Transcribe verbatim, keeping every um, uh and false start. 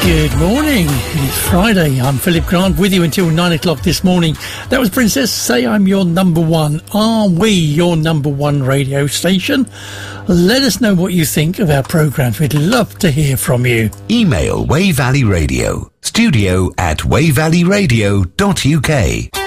Good morning. It's Friday. I'm Philip Grant with you until nine o'clock this morning. That was Princess Say I'm Your Number One. Are we your number one radio station? Let us know what you think of our programmes. We'd love to hear from you. Email Way Valley Radio, studio at way valley radio dot u k.